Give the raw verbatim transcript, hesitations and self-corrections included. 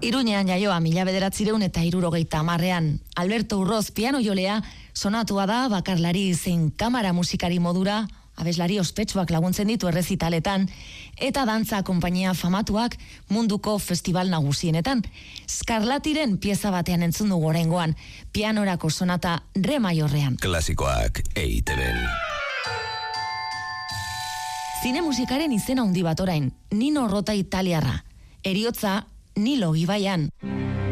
Iruñean jaioa mila bederatzireun eta hirurogeita hamarrean. Alberto Urroz piano jolea sonatua da bakarlari zein kamara musikari modura, abeslari ospetsuak laguntzen ditu errezitaletan, eta dantza konpainia famatuak munduko festival nagusienetan. Skarlatiren pieza batean entzun dugu oraingoan, pianorako sonata re maiorrean. Klasikoak E I TeBen. Zine musikaren izena handi bat orain, Nino Rota italiarra. Heriotza Nilo ibaian.